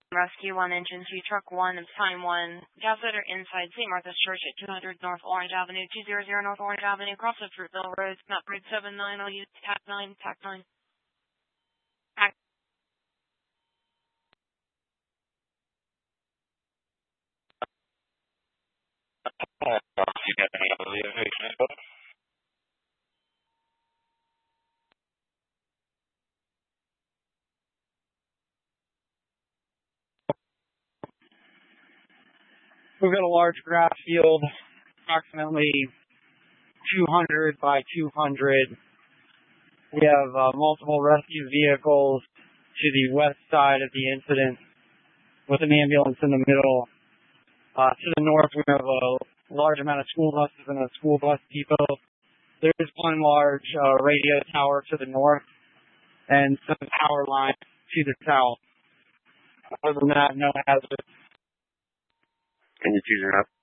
Rescue 1, Engine 2, Truck 1, Time 1, Gaslighter inside St. Martha's Church at 200 North Orange Avenue, 200 North Orange Avenue, cross of Fruitville Road, map grid 79, I'll use TAC 9, TAC 9. We've got a large grass field, approximately 200 by 200. We have multiple rescue vehicles to the west side of the incident with an ambulance in the middle. To the north, we have a large amount of school buses and a school bus depot. There is one large radio tower to the north and some power lines to the south. Other than that, no hazards. Can you choose your up?